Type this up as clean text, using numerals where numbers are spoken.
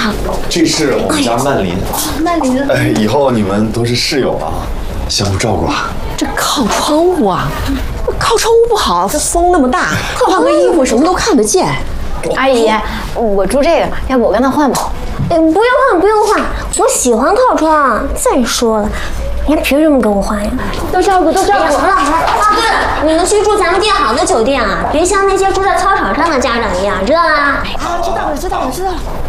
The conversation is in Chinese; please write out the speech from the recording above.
好。 这是我们家曼琳。 曼琳， 哎，以后你们都是室友啊，相互照顾啊。 这靠窗户啊，靠窗户不好，这风那么大，换个衣服什么都看得见。 阿姨，我住这个，要不我跟他换吧？ 不用换，不用换，我喜欢靠窗。再说了，你凭什么跟我换呀？ 多照顾，多照顾。 好了好了，啊对了，你们去住咱们订好的酒店啊，别像那些住在操场上的家长一样，知道吗？ 啊，知道了。